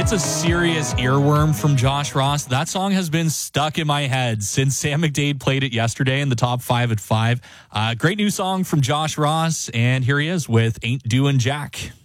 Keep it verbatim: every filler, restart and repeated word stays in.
it's a serious earworm from Josh Ross. That song has been stuck in my head since Sam McDade played it yesterday in the top five at five. Uh, great new song from Josh Ross, and here he is with Ain't Doin' Jack.